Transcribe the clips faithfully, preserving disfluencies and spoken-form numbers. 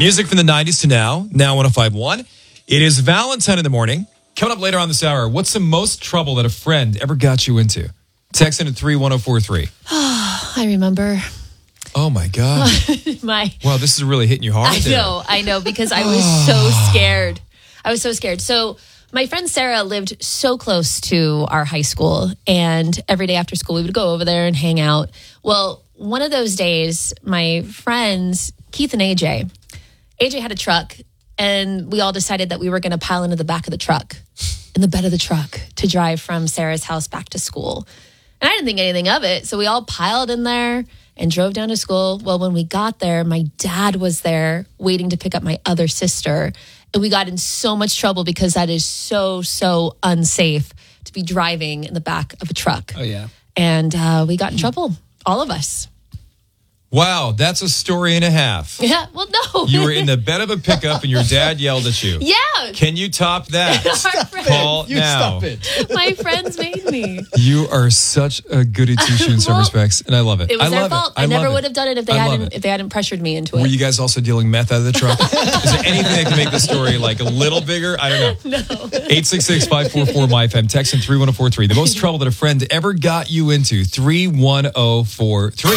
Music from the nineties to now, now one oh five point one. It is Valentine in the morning. Coming up later on this hour, what's the most trouble that a friend ever got you into? Text in at three one oh four three. I remember. Oh, my God. My. Wow, this is really hitting you hard I there. know, I know, because I was so scared. I was so scared. So my friend Sarah lived so close to our high school, and every day after school, we would go over there and hang out. Well, one of those days, my friends, Keith and A J, A J had a truck, and we all decided that we were going to pile into the back of the truck, in the bed of the truck, to drive from Sarah's house back to school. And I didn't think anything of it, so we all piled in there and drove down to school. Well, when we got there, my dad was there waiting to pick up my other sister. And we got in so much trouble because that is so, so unsafe to be driving in the back of a truck. Oh, yeah. And uh, we got in trouble, all of us. Wow, that's a story and a half. Yeah, well, no. You were in the bed of a pickup and your dad yelled at you. Yeah. Can you top that? Our Call You now. stop it. My friends made me. You are such a goody two-shoe in some Well, respects, and I love it. It was I their love fault. It. I, never love would it. have done it if they I love hadn't it. if they hadn't pressured me into it. Were you guys also dealing meth out of the truck? Is there anything that can make the story like a little bigger? I don't know. No. eight six six, five four four, M Y F M. Text in three one oh four three. The most trouble that a friend ever got you into. three one oh four three.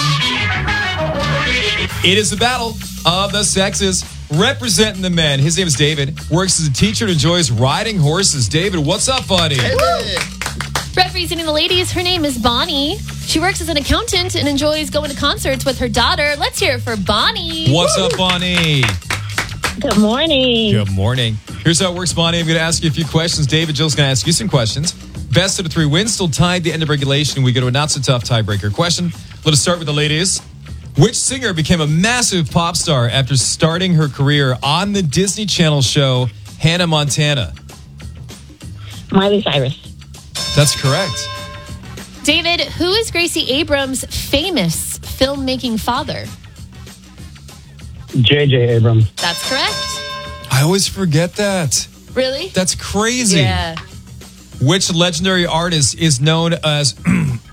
It is the battle of the sexes. Representing the men. His name is David. Works as a teacher and enjoys riding horses. David, what's up, buddy? Representing the ladies, her name is Bonnie. She works as an accountant and enjoys going to concerts with her daughter. Let's hear it for Bonnie. What's up, Bonnie? Good morning. Good morning. Here's how it works, Bonnie. I'm going to ask you a few questions. David, Jill's going to ask you some questions. Best of the three wins. Still tied at the end of regulation. We go to a not-so-tough tiebreaker question. Let us start with the ladies. Which singer became a massive pop star after starting her career on the Disney Channel show Hannah Montana? Miley Cyrus. That's correct. David, who is Gracie Abrams' famous filmmaking father? J J Abrams. That's correct. I always forget that. Really? That's crazy. Yeah. Which legendary artist is known as